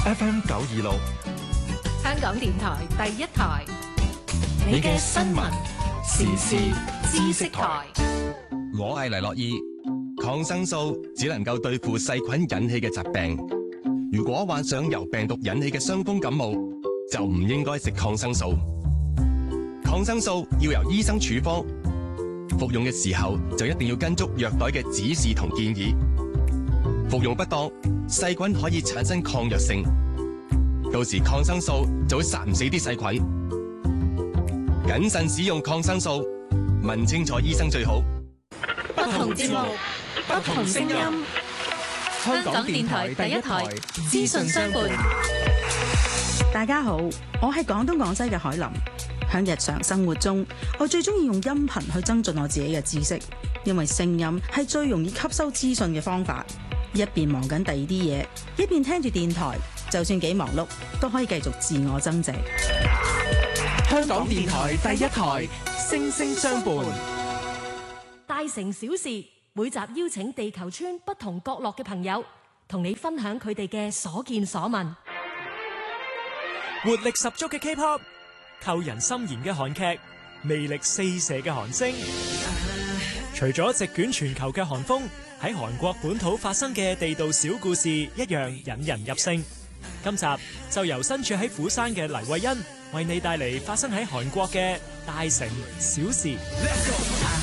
FM 926， 香港電台第一台，你嘅新聞時事知識台。 我係黎諾懿。抗生素只能夠對付細菌引起嘅疾病。如果患上由病毒引起嘅傷風感冒，就唔應該食抗生素。抗生素要由醫生處方，服用嘅時候就一定要跟足藥袋嘅指示同建議。服用不當，細菌可以產生抗藥性，到時抗生素就會殺唔死啲細菌。謹慎使用抗生素，問清楚醫生最好。 不同節目，不同聲音。香港電台第一台，資訊相伴。 大家好，我係廣東廣西嘅海林。喺日常生活中，我最中意用音頻去增進我自己嘅知識，因為聲音係最容易吸收資訊嘅方法。一邊忙緊第二啲嘢，一邊聽住電台，就算幾忙碌，都可以繼續自我增值。 香港電台第一台，聲聲相伴。 大城小事，每集邀請地球村不同角落嘅朋友，同你分享佢哋嘅所見所聞。 活力十足嘅 K-pop， 扣人心弦嘅韓劇，魅力四射嘅韓星。除咗席捲全球嘅韓風，喺韓國本土發生嘅地道小故事一樣引人入勝。今集就由身處喺釜山嘅黎慧欣為你帶嚟發生喺韓國嘅大城小事。